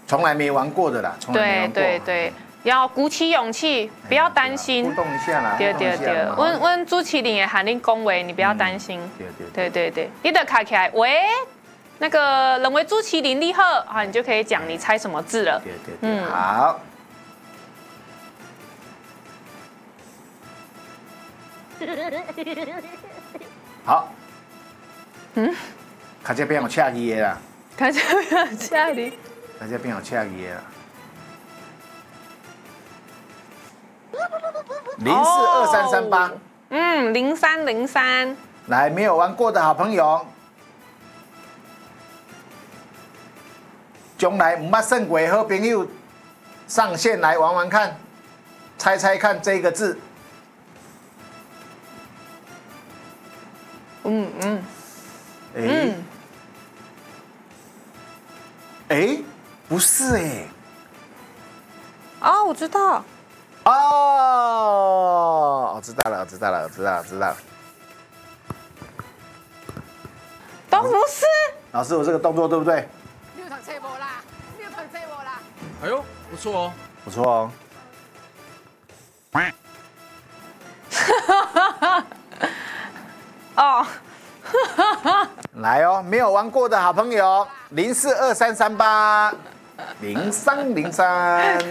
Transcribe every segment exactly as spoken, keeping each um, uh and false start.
从来没玩过的啦，从来没玩过。 对对对，要鼓起勇气，不要担心。 互动一下啦。 对对对，问问朱麒麟也喊你恭维，你不要担心。 对对对对，你得卡起来，喂，那个认为朱麒麟厉害啊，你就可以讲你猜什么字了。 对对对，好。好。嗯。卡这边有恰字的啦。 卡这边有恰字。 卡这边有恰字的啦。零四二三三八。 嗯，零三零三。 来，没有玩过的好朋友，将来唔捌算过好朋友上线来玩玩看，猜猜看这个字。 嗯嗯。 哎，哎，不是哎。 哦，我知道。 哦，我知道了，我知道了，我知道了，我知道了。 都不是。 老师，我这个动作对不对？ 你有读册无啦？你有读册无啦？ 哎呦，不错哦， 不错哦。 哦。 来哦，没有玩过的好朋友，零四二三三八，零三零三。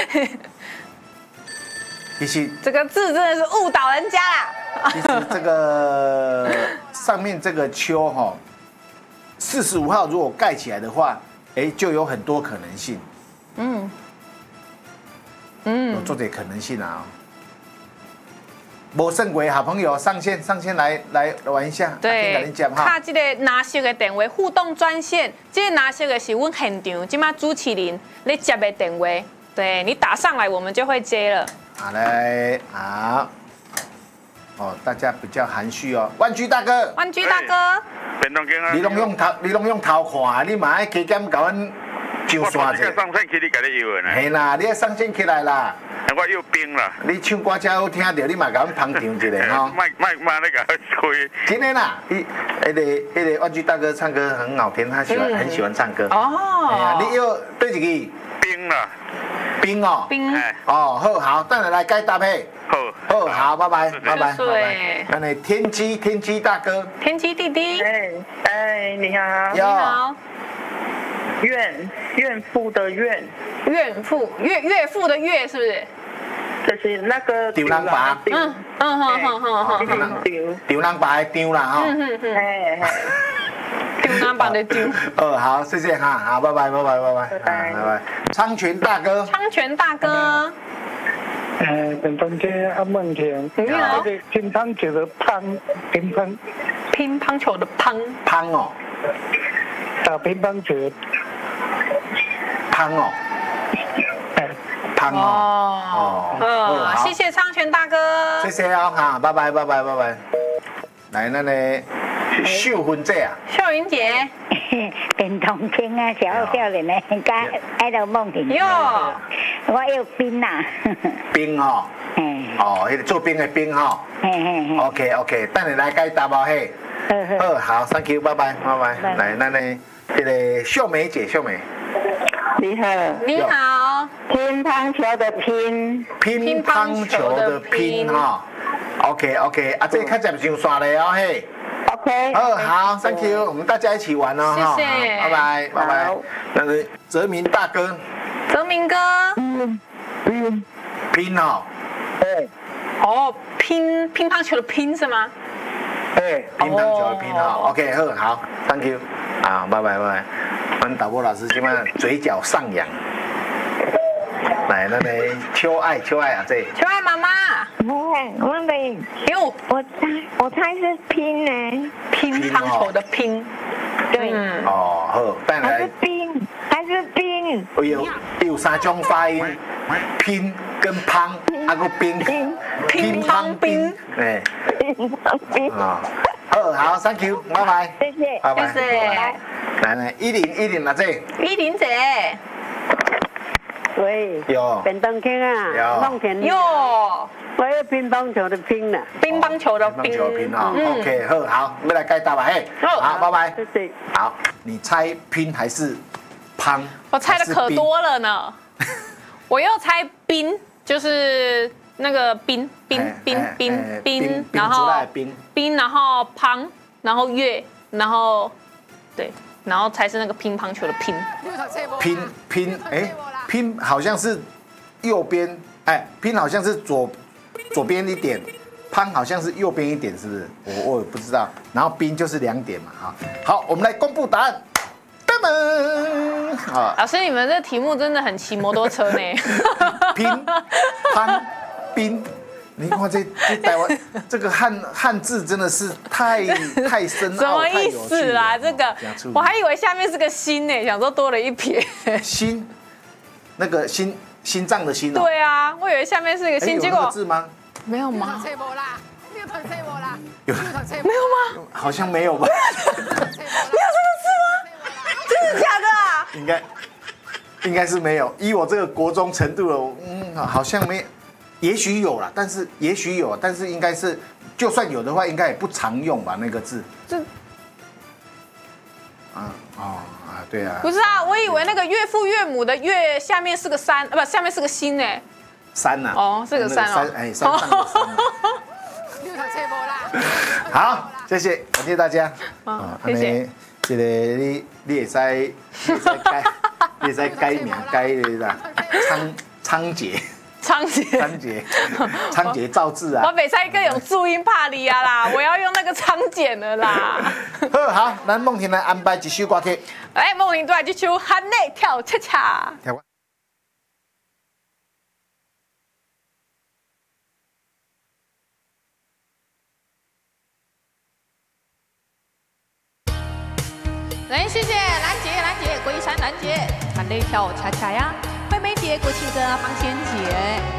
其实这个字真的是误导人家啦。 其实这个上面这个秋哈，四十五号如果盖起来的话，哎，就有很多可能性。嗯嗯，有做点可能性啊。无胜过好朋友上线上线来来玩一下， 对，卡这个拿色的电话互动专线，这个拿色的是阮现场，今嘛朱麒麟咧接的电话，对你打上来我们就会接了。 好嘞，好。哦，大家比较含蓄哦。万居大哥， 万居大哥， 你拢用头，你拢用头看，你嘛爱加减搞阮上线者。 上线起你家己摇的呢。 系啦，你爱上线起来啦。 我又冰啦。 你唱歌真好听着，你嘛甲阮捧场一下吼。 卖卖卖那个开。 今天啦，你那个那个万居大哥唱歌很好听，他喜欢很喜欢唱歌。 哦。 哎呀，你又对几个？ 冰啦。 冰哦。 冰。 哦，好好，等下来该搭配。 好。 好，好，拜拜，拜拜， 拜拜。 那你天机天机大哥。 天机弟弟。 哎哎，你好。 你好。 怨怨妇的怨。 怨妇岳岳父的岳是不是？ 就是那个丢人爸。 嗯嗯哼哼哼哼。 丢丢人爸的丢啦哈。 嗯哼哼。 哎哎。 丢人爸的丢。 哦，好，谢谢哈，好，拜拜，拜拜，拜拜，拜拜。昌泉大哥。 昌泉大哥。 呃，本东街阿梦田。 你好。 这个乒乓球的乓，乒乓。 乒乓球的乓。 乓哦。 打乒乓球。 乓哦。乓哦。哦。谢谢昌泉大哥。 谢谢啊，哈，拜拜，拜拜，拜拜。来，那个秀芬姐啊。 秀云姐。 电动车啊，小少年的，加爱到梦田。 哟。 我有冰呐。 冰哦。哦，迄个做冰的冰哈。 嘿嘿嘿。 OK OK， 等你来解答无嘿。好，好 ，Thank you， 拜拜，拜拜。来，那呢，这个秀梅姐，秀梅。 你好。 你好。 乒乓球的乒。 乒乓球的乒哈。OK OK， 啊，这看起来上刷了哦嘿。 OK。 好，好 ，Thank you， 我们大家一起玩哦哈。谢谢。 拜拜，拜拜。那个泽明大哥。 泽明哥。 嗯嗯。 乒哦。 哎。 哦，乒乒乓球的乒是吗？ 哎，乒乓球的乒哈 ，OK， 好，好 ，Thank you， 啊，拜拜拜拜。我们导播老师今晚嘴角上扬。来，那个秋爱，秋爱啊，这。 秋爱妈妈。 哎，我没。 哟， 我猜，我猜是拼呢。 乒乓球的乒。 对。 哦，好，等来。 还是冰，还是冰。 哎呦，有三种发音，拼跟乓，还有冰。 乒乓冰。 哎。啊，好好 ，Thank you， 拜拜。 谢谢， 拜拜。 谢谢。 来来，依林依林啊这。 依林姐。 喂。 有。 便当厅啊。 有。 梦田。 有。 我要乒乓球的乒了。 乒乓球的乒。 乒乓球的乒啊 ，OK， 好好，要来解答吧嘿。好，拜拜。 谢谢。 好，你猜拼还是乓？ 乓， 我猜的可多了呢。我又猜冰，就是那个冰冰冰冰冰，然后冰，然后乓，然后乐，然后对，然后才是那个乒乓球的乒。 拼拼哎，拼好像是右边，哎，拼好像是左左边一点，乓好像是右边一点，是不是？我我也不知道。然后冰就是两点嘛，哈。好，我们来公布答案。噔噔，好， 老师，你们这题目真的很骑摩托车呢。 拼乓冰。你看这这台湾这个汉汉字真的是太太深奥， 什么意思啦？这个我还以为下面是个心呢，想说多了一撇。 心，那个心心脏的心哦。 对啊，我以为下面是个心，结果字吗？ 没有吗？ 有没有吗？ 好像没有吧？ 没有这个字吗？真的假的啊？ 应该应该是没有。依我这个国中程度了，嗯，好像没。也许有啦，但是也许有，但是应该是，就算有的话，应该也不常用吧那个字。这，啊哦啊，对啊。 不是啊，我以为那个岳父岳母的岳下面是个山，不，下面是个心呢。 山呐。 哦，是个山哦。 哎，山上的山。好，谢谢，感谢大家。 啊，谢谢。 这个你你也在，你也在改，你也在改名改的啦，仓仓颉。 仓颉， 仓颉，仓颉造字啊！ 我北塞哥有注音帕里亚啦，我要用那个仓颉的啦。 好，咱梦婷来安排一首歌曲。 哎，梦婷都来这首喊内跳恰恰。来，谢谢兰姐，兰姐，龟山兰姐，喊内跳恰恰呀。惠美姐，国庆的方仙姐。